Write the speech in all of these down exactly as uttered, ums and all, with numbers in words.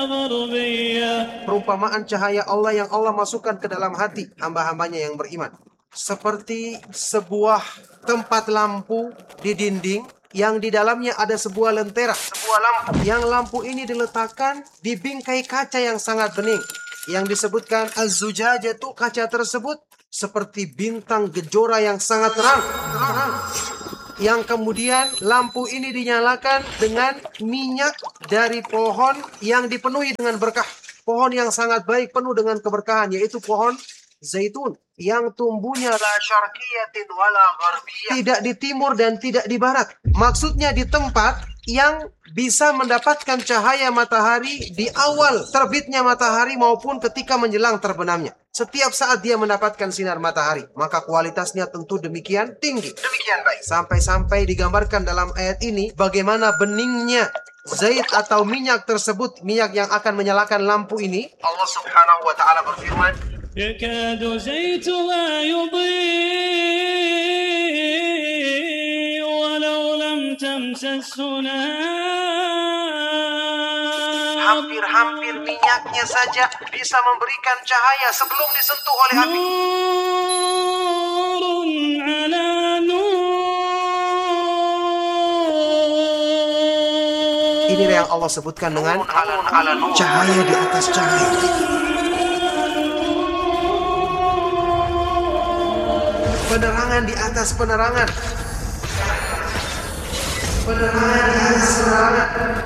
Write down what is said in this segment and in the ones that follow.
Perumpamaan cahaya Allah yang Allah masukkan ke dalam hati hamba-hambanya yang beriman. Seperti sebuah tempat lampu di dinding yang di dalamnya ada sebuah lentera, sebuah lampu. Yang lampu ini diletakkan di bingkai kaca yang sangat bening. Yang disebutkan az-zujajatu, kaca tersebut seperti bintang gejora yang sangat terang. terang. Yang kemudian lampu ini dinyalakan dengan minyak dari pohon yang dipenuhi dengan berkah. Pohon yang sangat baik, penuh dengan keberkahan, yaitu pohon zaitun yang tumbuhnya la syarqiyatin wala gharbiyah, tidak di timur dan tidak di barat. Maksudnya di tempat yang bisa mendapatkan cahaya matahari di awal terbitnya matahari maupun ketika menjelang terbenamnya. Setiap saat dia mendapatkan sinar matahari, maka kualitasnya tentu demikian tinggi, demikian baik. Sampai-sampai digambarkan dalam ayat ini bagaimana beningnya zait atau minyak tersebut, minyak yang akan menyalakan lampu ini. Allah Subhanahu wa taala berfirman, yakadu zaituha yudhi walau lam tamsashu hampir-hampir minyaknya saja bisa memberikan cahaya sebelum disentuh oleh api. Nurun ala nur. Ini yang Allah sebutkan dengan cahaya di atas cahaya. Penerangan di atas penerangan. Penerangan di atas penerangan.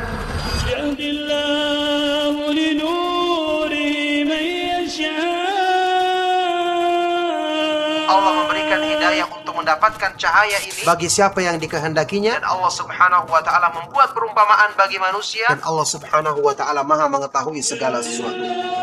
Allah memberikan hidayah untuk mendapatkan cahaya ini bagi siapa yang dikehendakinya. Dan Allah Subhanahu wa taala membuat perumpamaan bagi manusia. Dan Allah Subhanahu wa taala Maha mengetahui segala sesuatu.